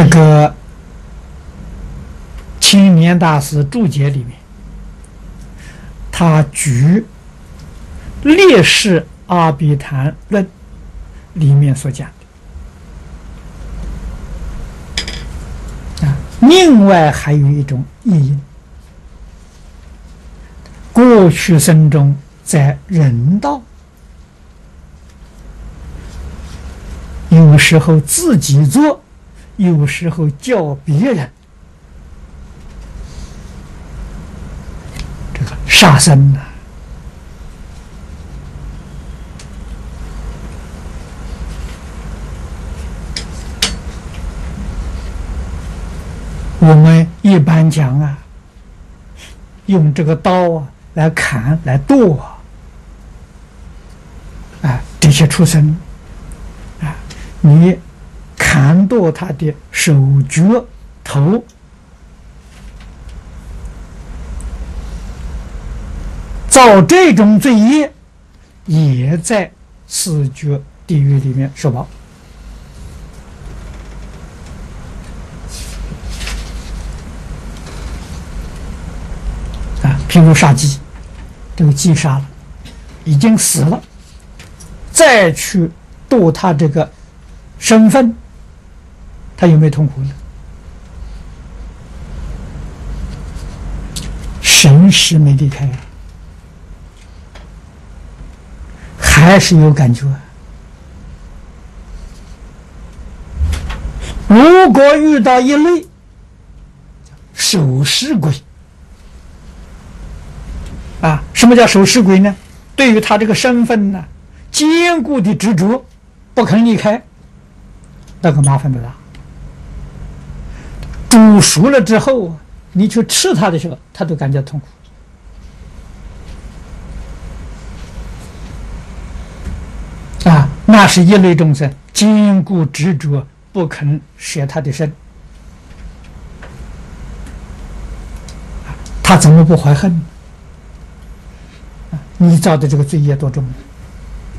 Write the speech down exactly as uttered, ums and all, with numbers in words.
这个青年大师注解里面，他举烈士阿毗昙论里面所讲的啊，另外还有一种意因，过去生中在人道，有时候自己做，有时候教别人，这个杀生啊，我们一般讲啊，用这个刀啊来砍来剁啊，啊，这些畜生啊，你砍剁他的手脚头，造这种罪业，也在四绝地狱里面受报。啊，譬如杀鸡，这个鸡杀了，已经死了，再去度他这个身份，他有没有痛苦呢？神识没离开啊，还是有感觉。如果遇到一类守尸鬼啊，什么叫守尸鬼呢？对于他这个身份呢，坚固的执着，不肯离开，那个麻烦的大。煮熟了之后，你去吃它的时候，他都感觉痛苦。啊，那是一类众生坚固执着，不肯舍他的身，他怎么不怀恨呢？你造的这个罪业多重呢？